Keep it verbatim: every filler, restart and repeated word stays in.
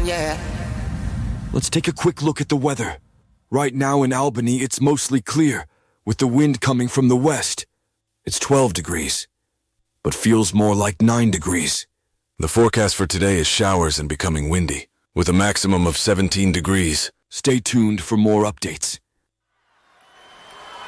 yeah. Let's take a quick look at the weather. Right now in Albany, it's mostly clear, with the wind coming from the west. It's twelve degrees, but feels more like nine degrees. The forecast for today is showers and becoming windy, with a maximum of seventeen degrees. Stay tuned for more updates.